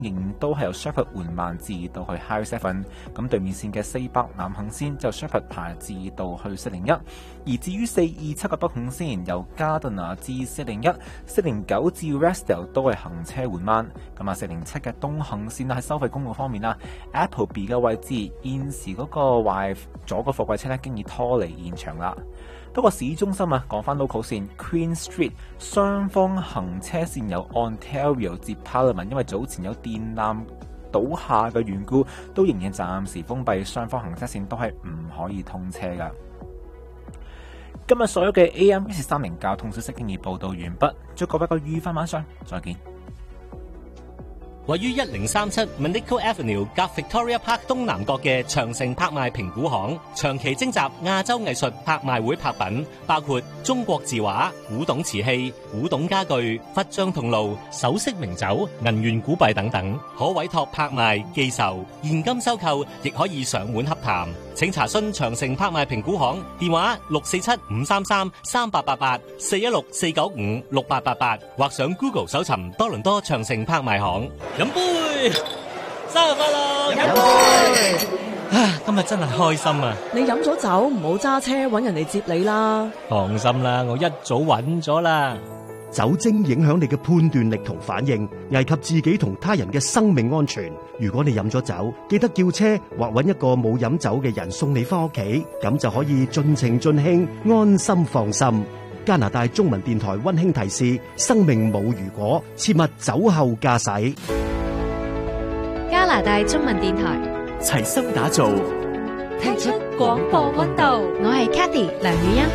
仍然都係由 Shepherd 緩慢至到去 Highway 7，咁對面線嘅400南行線就 Shepherd 排至到去401，而至於427嘅北行線由 Gardiner 至401、409至 Restdale 都係行車緩慢。咁啊407嘅東行線喺收費公路方面啦 ，Appleby 嘅位置現時嗰個壞咗個貨櫃車咧，經已拖離現場啦。不過市中心啊，講翻 local 線 Queen Street 雙方行車線由 Ontario 至 Parliament， 因為早前有電纜倒下嘅緣故，都仍然暫時封閉，雙方行車線都係唔可以通車噶。今日所有嘅 AM1430交通消息經已報道完畢，祝各位個愉快晚上，再見。 位於1037 Manico Avenue 夾 Victoria Park 東南角嘅長城拍賣評估行，長期徵集亞洲藝術拍賣會拍品，包括中國字畫、古董瓷器、古董家具、佛像銅爐、首飾名酒、銀元古幣等等，可委託拍賣、寄售、現金收購，亦可以上門洽談。請查詢長城拍賣評估行電話647-533-3888 416-495-6888，或上 Google 搜尋多倫多長城拍賣行。飲杯，生日快樂！飲杯。今日真係開心啊！ 你飲咗酒唔好揸車，搵人嚟接你啦。 放心啦，我一早揾咗啦。 酒精影響你嘅判斷力同反應，危及自己同他人嘅生命安全。如果你飲咗酒，記得叫車或搵一個冇飲酒嘅人送你翻屋企，咁就可以盡情盡興，安心放心。加拿大中文電台溫馨提示：生命冇如果，切勿酒後駕駛。 加拿大中文電台齊心打造， 聽出廣播溫度。我係 Cathy 梁雨欣。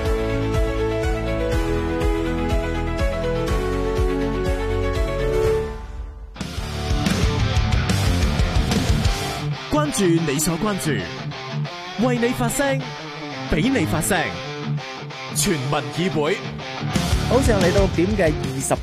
關注你所關注，為你發聲，俾你發聲。全民議會， 好，時候嚟到6點嘅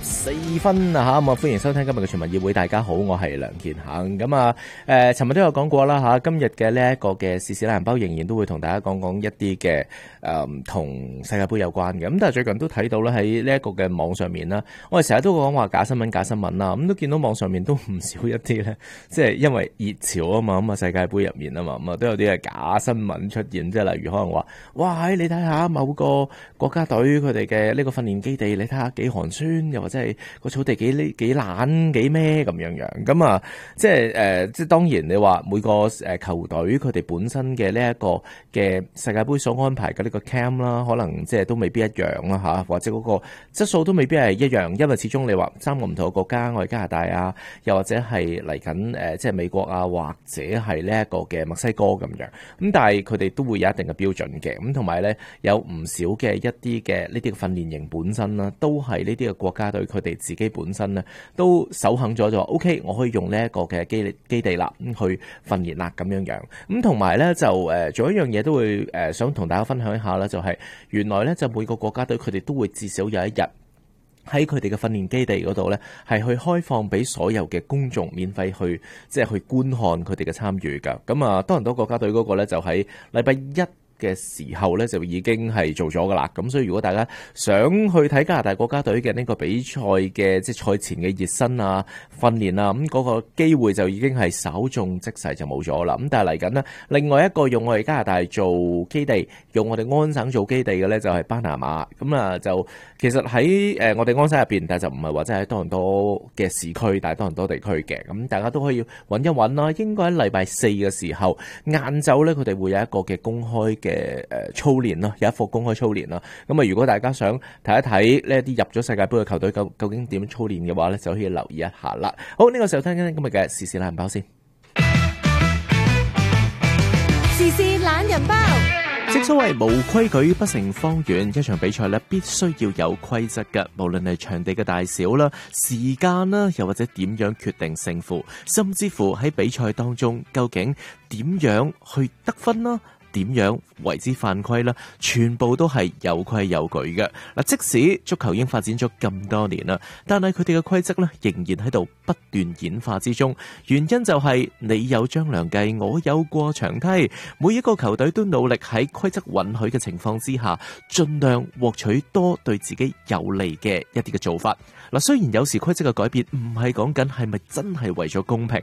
24分啊吓，咁啊歡迎收聽今日嘅全民議會。大家好，我係梁健恒。咁啊尋日都有講過啦吓，今日嘅呢一個嘅時事懶人包仍然都會同大家講講一啲嘅同世界盃有關嘅。咁但係最近都睇到咧喺呢一個嘅網上面啦，我哋成日都講話假新聞啦，咁都見到網上面都唔少一啲咧，即係因為熱潮啊嘛，咁啊世界盃入面啊嘛，咁啊都有啲嘅假新聞出現，即係例如可能話，哇你睇下某個國家隊佢哋嘅呢個訓練基地，你睇下幾寒酸，又或者係個草地幾懶幾咩咁樣。咁啊，即係當然你話每個球隊佢哋本身嘅呢一個嘅世界盃所安排嘅呢個 camp 啦，可能即係都未必一樣啦吓，或者嗰個質素都未必係一樣，因為始終你話3個唔同嘅國家，我哋加拿大啊，又或者係嚟緊即係美國啊，或者係呢一個嘅墨西哥咁樣。咁但係佢哋都會有一定嘅標準嘅，咁同埋咧有唔少嘅一啲嘅呢啲嘅訓練營本身啦，都係呢啲嘅國家隊佢哋自己本身咧都首肯咗就話 OK， 我可以用呢一個嘅基地啦，咁去訓練啦咁樣。咁同埋咧就仲有一樣嘢都會想同大家分享一下啦，就係原來咧就每個國家隊佢哋都會至少有一日喺佢哋嘅訓練基地嗰度咧，係去開放俾所有嘅公眾免費去即係去觀看佢哋嘅參與㗎。咁啊，多倫多國家隊嗰個咧就喺禮拜一嘅時候咧就已經係做咗噶啦，咁所以如果大家想去睇加拿大國家隊嘅呢個比賽嘅即係賽前嘅熱身啊、訓練啊，咁嗰個機會就已經係稍縱即逝就冇咗啦。咁但係嚟緊呢，另外一個用我哋加拿大做基地，用我哋安省做基地嘅咧就係巴拿馬。咁啊就其實喺我哋安省入邊，但係就唔係話真係喺多倫多嘅市區，但係多倫多地區嘅。咁大家都可以揾一揾啦。應該喺禮拜4嘅時候晏晝咧，佢哋會有一個嘅公開嘅操練啦，有一課公開操練啦。咁啊，如果大家想睇一睇呢一啲入咗世界盃嘅球隊究竟點操練嘅話咧，就可以留意一下啦。好，呢個時候聽聽今日嘅時事懶人包先。 時事懶人包。 正所謂無規矩不成方圓，一場比賽咧必須要有規則嘅，無論係場地嘅大小啦、時間啦，又或者點樣決定勝負，甚至乎喺比賽當中究竟點樣去得分啦、 點樣為之犯規啦，全部都係有規有矩嘅。嗱，即使足球已經發展咗咁多年啦，但係佢哋嘅規則咧仍然喺度不斷演化之中。原因就係你有張良計，我有過牆梯，每一個球隊都努力喺規則允許嘅情況之下，盡量獲取多對自己有利嘅一啲嘅做法。嗱，雖然有時規則嘅改變唔係講緊係咪真係為咗公平，